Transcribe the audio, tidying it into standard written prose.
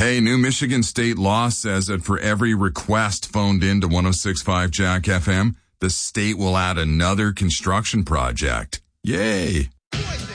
Hey, new Michigan state law says that for every request phoned in to 106.5 Jack FM, the state will add another construction project. Yay!